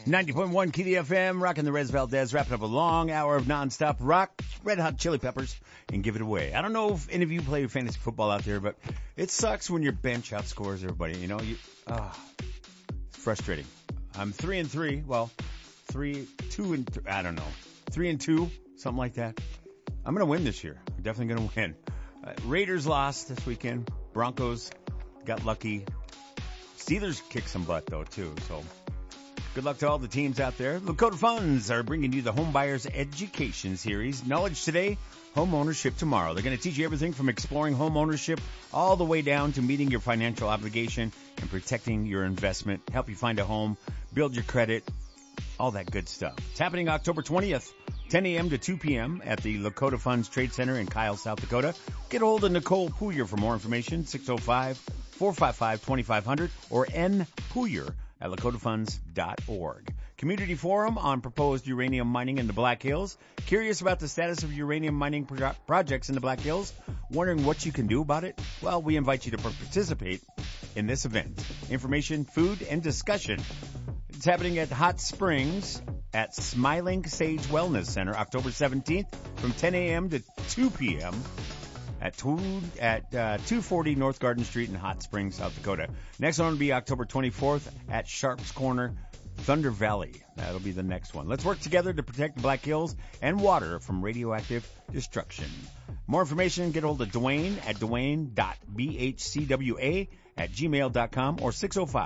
90.1 Key FM, rocking the Rez Valdez, wrapping up a long hour of nonstop rock, Red Hot Chili Peppers, and give it away. I don't know if any of you play fantasy football out there, but it sucks when your bench outscores everybody. You know, it's frustrating. I'm 3-3. Well, 3-2, I don't know. 3-2, something like that. I'm going to win this year. I'm definitely going to win. Raiders lost this weekend. Broncos got lucky. Steelers kicked some butt, though, too. So good luck to all the teams out there. Lakota Funds are bringing you the Home Buyers Education Series. Knowledge today, home ownership tomorrow. They're going to teach you everything from exploring home ownership all the way down to meeting your financial obligation and protecting your investment, help you find a home, build your credit, all that good stuff. It's happening October 20th, 10 a.m. to 2 p.m. at the Lakota Funds Trade Center in Kyle, South Dakota. Get a hold of Nicole Pooyer for more information, 605-455-2500 or npooyer@lakotafunds.org. Community forum on proposed uranium mining in the Black Hills. Curious about the status of uranium mining projects in the Black Hills? Wondering what you can do about it? Well, we invite you to participate in this event. Information, food, and discussion. It's happening at Hot Springs at Smiling Sage Wellness Center, October 17th from 10 a.m. to 2 p.m. at 240 North Garden Street in Hot Springs, South Dakota. Next one will be October 24th at Sharps Corner, Thunder Valley. That'll be the next one. Let's work together to protect the Black Hills and water from radioactive destruction. More information, get a hold of Dwayne at dwayne.bhcwa@gmail.com or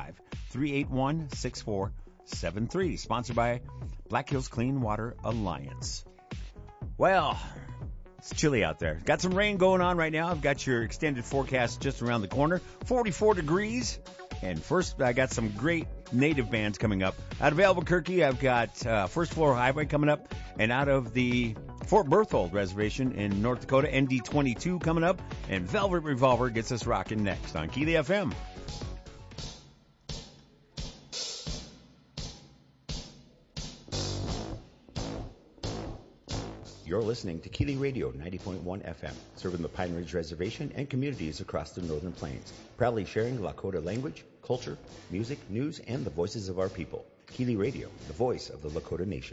605-381-6473. Sponsored by Black Hills Clean Water Alliance. Well, it's chilly out there. Got some rain going on right now. I've got your extended forecast just around the corner. 44 degrees. And first, I got some great native bands coming up. Out of Albuquerque, I've got First Floor Highway coming up. And out of the Fort Berthold Reservation in North Dakota, ND22 coming up. And Velvet Revolver gets us rocking next on Keely FM. You're listening to Keely Radio 90.1 FM, serving the Pine Ridge Reservation and communities across the Northern Plains. Proudly sharing Lakota language, culture, music, news, and the voices of our people. Keely Radio, the voice of the Lakota Nation.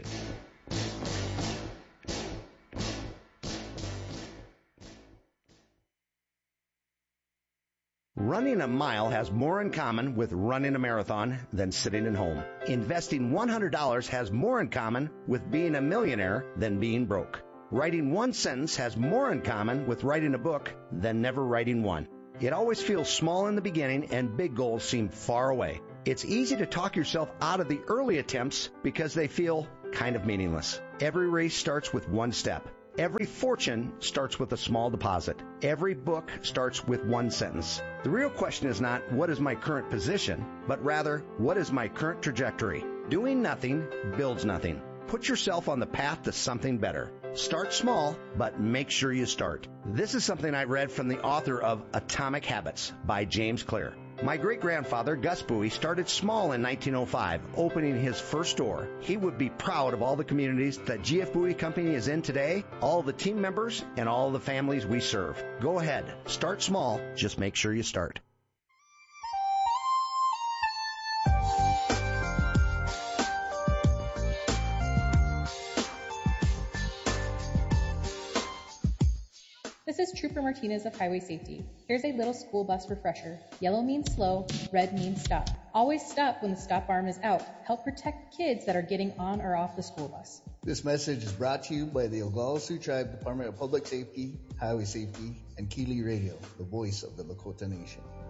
Running a mile has more in common with running a marathon than sitting at home. Investing $100 has more in common with being a millionaire than being broke. Writing one sentence has more in common with writing a book than never writing one. It always feels small in the beginning and big goals seem far away. It's easy to talk yourself out of the early attempts because they feel kind of meaningless. Every race starts with one step. Every fortune starts with a small deposit. Every book starts with one sentence. The real question is not, what is my current position, but rather, what is my current trajectory? Doing nothing builds nothing. Put yourself on the path to something better. Start small, but make sure you start. This is something I read from the author of Atomic Habits by James Clear. My great-grandfather, Gus Bowie, started small in 1905, opening his first store. He would be proud of all the communities that GF Bowie Company is in today, all the team members, and all the families we serve. Go ahead. Start small. Just make sure you start. This is Trooper Martinez of Highway Safety. Here's a little school bus refresher. Yellow means slow, red means stop. Always stop when the stop arm is out. Help protect kids that are getting on or off the school bus. This message is brought to you by the Oglala Sioux Tribe Department of Public Safety, Highway Safety, and Keely Radio, the voice of the Lakota Nation.